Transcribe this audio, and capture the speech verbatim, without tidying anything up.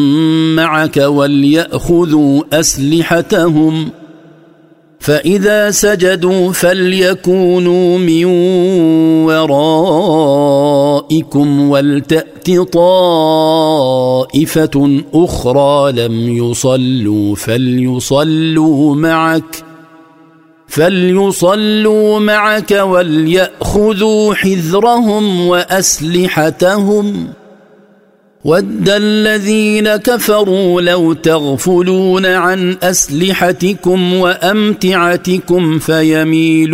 معك وليأخذوا أسلحتهم فإذا سجدوا فليكونوا من ورائكم ولتأت طائفة أخرى لم يصلوا فليصلوا معك فليصلوا معك وليأخذوا حذرهم وأسلحتهم ود الذين كفروا لو تغفلون عن أسلحتكم وأمتعتكم فيميلون